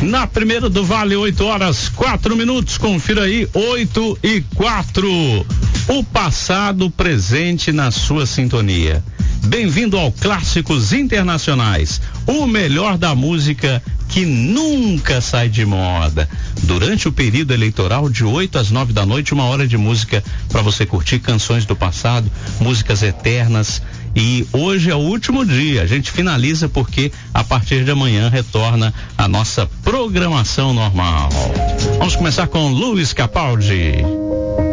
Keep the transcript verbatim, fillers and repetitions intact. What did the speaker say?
Na primeira do Vale, oito horas, quatro minutos. Confira aí, oito e quatro. O passado presente na sua sintonia. Bem-vindo ao Clássicos Internacionais, o melhor da música que nunca sai de moda. Durante o período eleitoral, de oito às nove da noite, uma hora de música para você curtir canções do passado, músicas eternas. E hoje é o último dia, a gente finaliza porque a partir de amanhã retorna a nossa programação normal. Vamos começar com Luiz Capaldi.